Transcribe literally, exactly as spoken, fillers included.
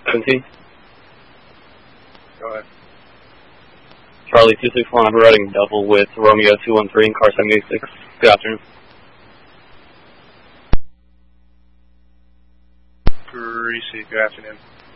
seventeen. Go ahead. Charlie two six one, overriding double with Romeo two one three in car seventy-six. Good afternoon. Greasy, good afternoon.